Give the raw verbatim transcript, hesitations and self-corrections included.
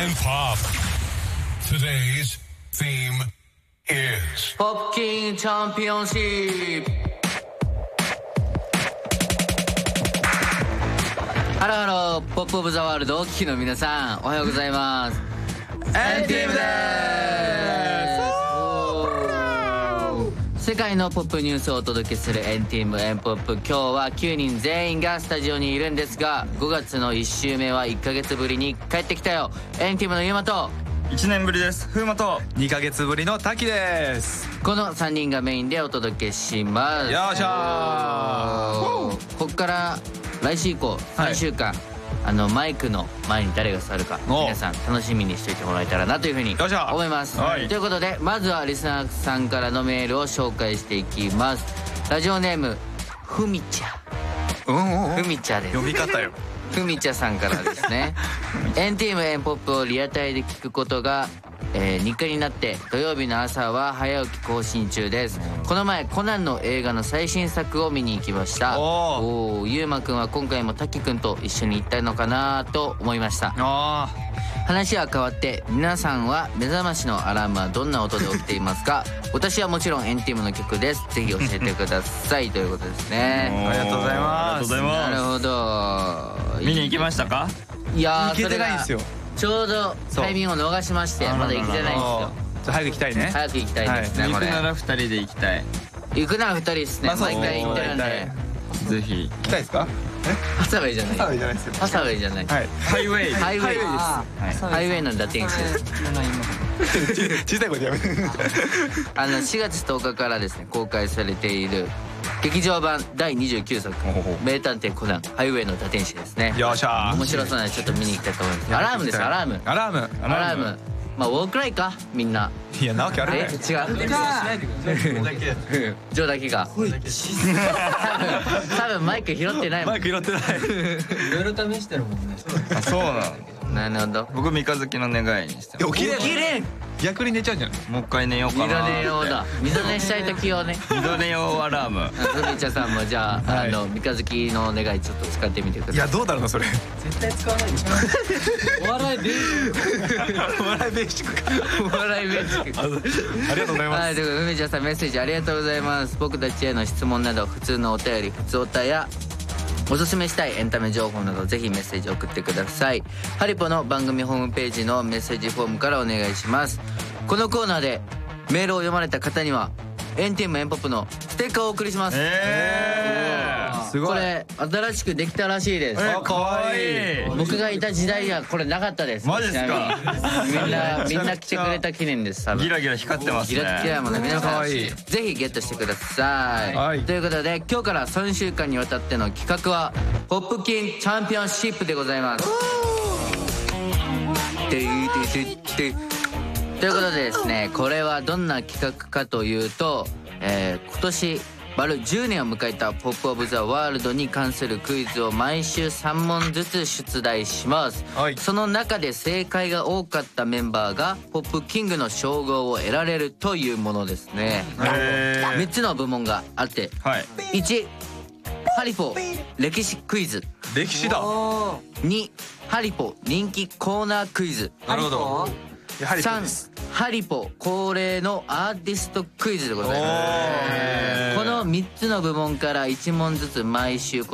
Pop. Today's theme is Pop King Championship. ハローハロー、ポップオブザワールドお聞きの皆さん、おはようございます。エンティームでーす。世界のポップニュースをお届けするエンティームエンポップ。今日はきゅうにん全員がスタジオにいるんですが、ごがつのいっ週目はいっかげつぶりに帰ってきたよ。エンティームのゆうまといちねんぶりです。ふうまとにかげつぶりのたきです。 このさんにんがメインでお届けします。 よっしゃー。 こっから来週以降さんしゅうかん、はい、あのマイクの前に誰が座るか皆さん楽しみにしておいてもらえたらなというふうに思います。 はい、 ということでまずはリスナーさんからのメールを紹介していきます。ラジオネームふみちゃ、 うんうん、 ふみちゃです。 読み方よ。 ふみちゃさんからですねエンティームエンポップをリアタイで聞くことが、えー、日課になって土曜日の朝は早起き更新中です。この前コナンの映画の最新作を見に行きました。おお、ゆうまくんは今回もたきくんと一緒に行ったのかなと思いました。 あ話は変わって皆さんは目覚ましのアラームはどんな音で起きていますか？私はもちろんエンティームの曲です。ぜひ教えてくださいということですね。 ありがとうございます。 なるほど。 見に行きましたか？ いやー、 行けてないんですよ。 ちょうどタイミングを逃しましてまだ行けてないんですよ。 早く行きたいね。 早く行きたいですね、 はい、 これ。 行くならふたりで行きたい。 行くならふたりですね、まあ、毎回行ってるんでぜひ行きたいですか？ ハサウェイじゃない。 ハサウェイじゃないですよ。 ハサウェイじゃない、 はい、 ハイウェイハイウェイです。 はい、 ハイウェイの打点手です小さい声でやめてあのしがつとおかからですね公開されている劇場版だいにじゅうきゅうさく名探偵コナンハイウェイの打天使ですね。 よっしゃー。 面白そうなのでちょっと見に行きたいと思います。アラームです。アラームアラームアラーム。まあウォークライかみんな。 いやなわけあるね。 え違うジョーだけが多分多分マイク拾ってないもん。 マイク拾ってない。 いろいろ試してるもんね。 あ、そうなの。 なるほど。 僕三日月の願いにしてます。 起きれん。 起きれん。 逆に寝ちゃうんじゃない？ もう一回寝ようかな。 二度寝用だ。二度寝したい時用ね。 二度寝用アラーム。 ふみちゃさんもじゃあ、はい、あの三日月の願いちょっと使ってみてください。 いやどうだろうなそれ。 絶対使わないでしょ。お笑いベーシック。 お笑いベーシックか。 お笑いベーシック。 ありがとうございます。 はい、ということでふみちゃさんメッセージありがとうございます。僕たちへの質問など普通のお便り、普通おたやおすすめしたいエンタメ情報などぜひメッセージ送ってください。ハリポの番組ホームページのメッセージフォームからお願いします。このコーナーでメールを読まれた方にはエンティームエンポップのステッカーをお送りします。 えー、 すごい。 これ新しくできたらしいです。 えー、かわいい。 僕がいた時代にはこれなかったです。 マジですか？ みんなみんな来てくれた記念です。多分ギラギラ光ってますね。 ギラギラもね、皆さんいいぜひゲットしてください、 はい、 ということで今日からさんしゅうかんにわたっての企画はポップキンチャンピオンシップでございます。ててててということでですね、これはどんな企画かというと、えー、今年丸じゅうねんを迎えたポップオブザワールドに関するクイズを毎週さん問ずつ出題します、はい、その中で正解が多かったメンバーがポップキングの称号を得られるというものですね。みっつの部門があって、はい、いちハリポ歴史クイズ。 歴史だ。 にハリポ人気コーナークイズ。 なるほど。 さんハリポ恒例のアーティストクイズでございます。このみっつの部門からいち問ずつ毎週